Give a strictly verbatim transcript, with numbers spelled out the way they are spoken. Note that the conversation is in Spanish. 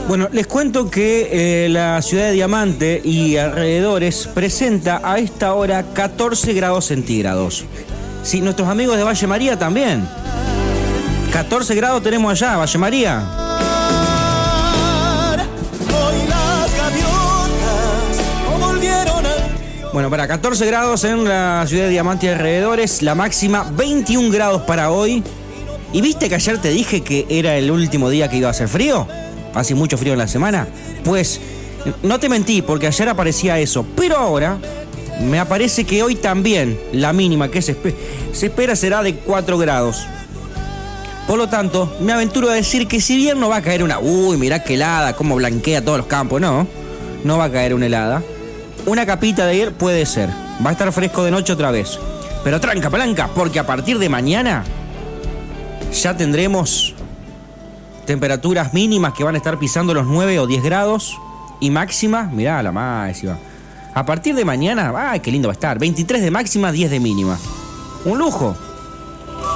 Bueno, les cuento que eh, la ciudad de Diamante y alrededores presenta a esta hora catorce grados centígrados. Sí, nuestros amigos de Valle María también. catorce grados tenemos allá, Valle María. Bueno, para catorce grados en la ciudad de Diamante y alrededores, la máxima veintiún grados para hoy. ¿Y viste que ayer te dije que era el último día que iba a hacer frío? Hace mucho frío en la semana. Pues no te mentí, porque ayer aparecía eso. Pero ahora me aparece que hoy también la mínima que se, espe- se espera será de cuatro grados. Por lo tanto, me aventuro a decir que si bien no va a caer una... Uy, mirá qué helada, cómo blanquea todos los campos. No, no va a caer una helada. Una capita de hielo puede ser. Va a estar fresco de noche otra vez. Pero tranca palanca, porque a partir de mañana ya tendremos temperaturas mínimas que van a estar pisando los nueve o diez grados. Y máxima, mirá la máxima. A partir de mañana, ay, qué lindo va a estar. veintitrés de máxima, diez de mínima. Un lujo.